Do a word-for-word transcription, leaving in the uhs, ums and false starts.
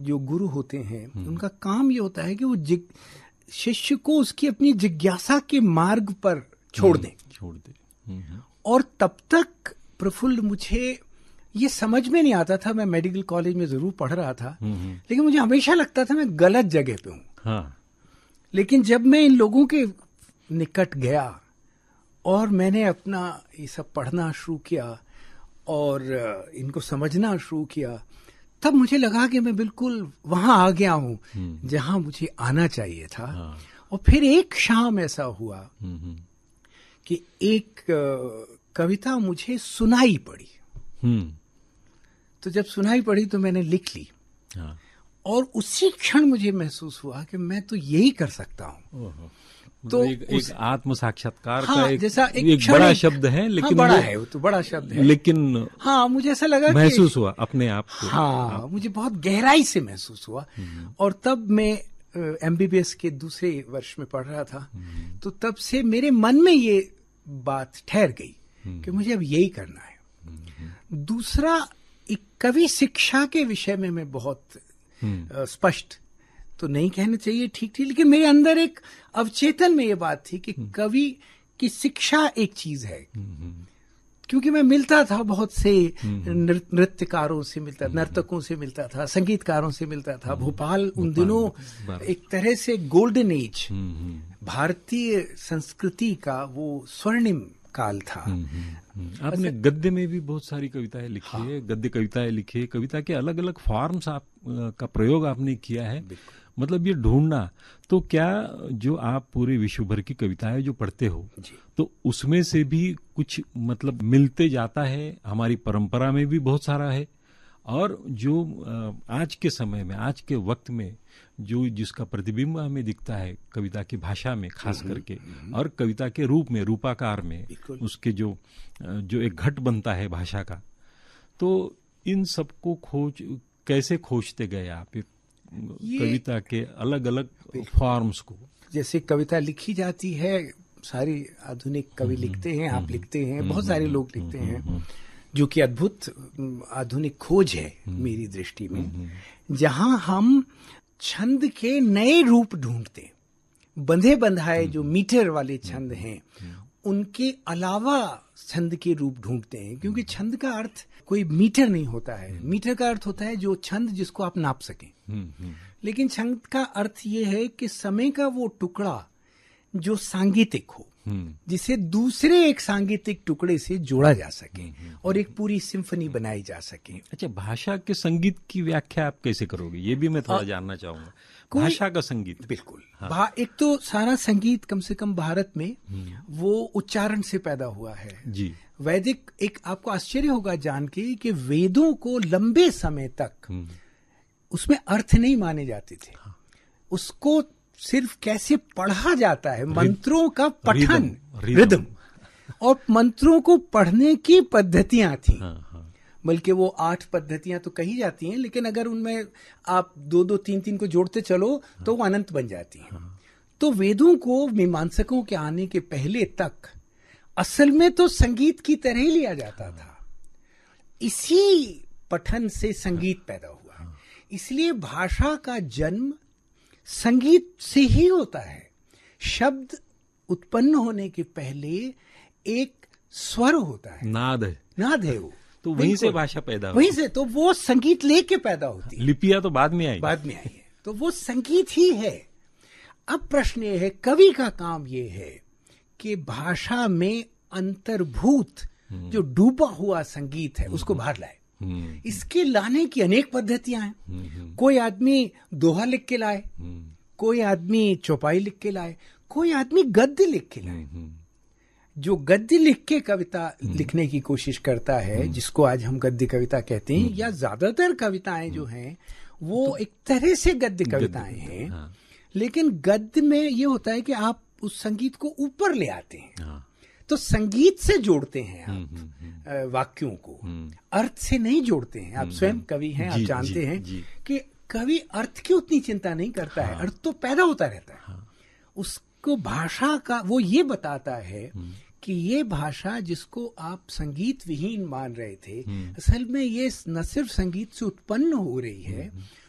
जो गुरु होते हैं उनका काम ये होता है कि वो जिग शिष्य को उसकी अपनी जिज्ञासा के मार्ग पर छोड़ दें छोड़ दे और तब तक प्रफुल्ल, मुझे ये समझ में नहीं आता था, मैं मेडिकल कॉलेज में जरूर पढ़ रहा था लेकिन मुझे हमेशा लगता था मैं गलत जगह पे हूं। हाँ। लेकिन जब मैं इन लोगों के निकट गया और मैंने अपना ये सब पढ़ना शुरू किया और इनको समझना शुरू किया, तब मुझे लगा कि मैं बिल्कुल वहां आ गया हूं जहां मुझे आना चाहिए था। हाँ। और फिर एक शाम ऐसा हुआ कि एक कविता मुझे सुनाई पड़ी। तो जब सुनाई पड़ी तो मैंने लिख ली। हाँ। और उसी क्षण मुझे महसूस हुआ कि मैं तो यही कर सकता हूं। तो एक, एक आत्म साक्षात्कार हाँ, का एक, जैसा एक, एक बड़ा शब्द है लेकिन हाँ, बड़ा है, वो तो बड़ा शब्द है लेकिन हाँ मुझे ऐसा लगा महसूस हुआ अपने आप को। हाँ आप। मुझे बहुत गहराई से महसूस हुआ। और तब मैं एमबीबीएस के दूसरे वर्ष में पढ़ रहा था, तो तब से मेरे मन में ये बात ठहर गई कि मुझे अब यही करना है। दूसरा, एक कवि शिक्षा के विषय में मैं बहुत स्पष्ट तो नहीं कहना चाहिए, ठीक थी, लेकिन मेरे अंदर एक अवचेतन में ये बात थी कि कवि की शिक्षा एक चीज है। क्योंकि मैं मिलता था बहुत से नृत्यकारों से मिलता, नर्तकों से मिलता था, संगीतकारों से मिलता था। भोपाल उन दिनों एक तरह से गोल्डन एज, भारतीय संस्कृति का वो स्वर्णिम काल था। आपने गद्य में भी बहुत सारी कविताएं लिखी है। हाँ। गद्य कविताएं लिखी है, कविता के अलग अलग फॉर्म्स आप का प्रयोग आपने किया है। मतलब ये ढूंढना, तो क्या जो आप पूरे विश्व भर की कविताएं जो पढ़ते हो तो उसमें से भी कुछ मतलब मिलते जाता है? हमारी परंपरा में भी बहुत सारा है और जो आज के समय में, आज के वक्त में जो जिसका प्रतिबिंब हमें दिखता है कविता की भाषा में खास करके और कविता के रूप में, रूपाकार में, उसके जो जो एक घट बनता है भाषा का, तो इन सबको खोज कैसे खोजते गए आप कविता के अलग अलग फॉर्म्स को? जैसे कविता लिखी जाती है, सारी आधुनिक कवि लिखते हैं, आप लिखते हैं, बहुत सारे लोग लिखते हैं, जो कि अद्भुत आधुनिक खोज है मेरी दृष्टि में, जहां हम छंद के नए रूप ढूंढते हैं। बंधे बंधाए जो मीटर वाले छंद हैं उनके अलावा छंद के रूप ढूंढते हैं, क्योंकि छंद का अर्थ कोई मीटर नहीं होता है। मीटर का अर्थ होता है जो छंद जिसको आप नाप सकें, लेकिन छंद का अर्थ ये है कि समय का वो टुकड़ा जो सांगीतिक हो, जिसे दूसरे एक सांगीतिक टुकड़े से जोड़ा जा सके और एक पूरी सिम्फनी बनाई जा सके। अच्छा, भाषा के संगीत की व्याख्या आप कैसे करोगे? ये भी मैं थोड़ा जानना चाहूंगा। भाषा का संगीत। बिल्कुल। हाँ। एक तो सारा संगीत कम से कम भारत में वो उच्चारण से पैदा हुआ है जी। वैदिक, एक आपको आश्चर्य होगा जान के कि वेदों को लंबे समय तक उसमें अर्थ नहीं माने जाते थे। उसको सिर्फ कैसे पढ़ा जाता है, मंत्रों का पठन, रिदम, और मंत्रों को पढ़ने की पद्धतियां थी। हाँ, हाँ। बल्कि वो आठ पद्धतियां तो कही जाती हैं, लेकिन अगर उनमें आप दो दो तीन तीन को जोड़ते चलो हाँ। तो वो अनंत बन जाती हैं। हाँ। तो वेदों को मीमांसकों के आने के पहले तक असल में तो संगीत की तरह ही लिया जाता हाँ। था। इसी पठन से संगीत पैदा हुआ। हाँ। इसलिए भाषा का जन्म संगीत से ही होता है। शब्द उत्पन्न होने के पहले एक स्वर होता है, नाद है, नाद है वो, तो वहीं से भाषा पैदा हुई, वहीं से तो वो संगीत लेके पैदा होती है। लिपियां तो बाद में आई बाद में आई है, तो वो संगीत ही है। अब प्रश्न ये है, कवि का काम ये है कि भाषा में अंतर्भूत जो डूबा हुआ संगीत है उसको बाहर लाए। इसके लाने की अनेक पद्धतियां हैं। कोई आदमी दोहा लिख के लाए, कोई आदमी चौपाई लिख के लाए, कोई आदमी गद्य लिख के लाए। जो गद्य लिख के कविता लिखने की कोशिश करता है, जिसको आज हम गद्य कविता कहते हैं, या ज्यादातर कविताएं जो हैं वो तो, एक तरह से गद्य कविताएं हैं। हाँ। लेकिन गद्य में ये होता है कि आप उस संगीत को ऊपर ले आते हैं। हाँ। तो संगीत से जोड़ते हैं आप वाक्यों को, अर्थ से नहीं जोड़ते हैं। आप स्वयं कवि हैं, आप जानते जी, हैं जी. कि कवि अर्थ की उतनी चिंता नहीं करता हाँ। है, अर्थ तो पैदा होता रहता है। हाँ। उसको भाषा का वो ये बताता है कि ये भाषा जिसको आप संगीत विहीन मान रहे थे, असल में ये न सिर्फ संगीत से उत्पन्न हो रही है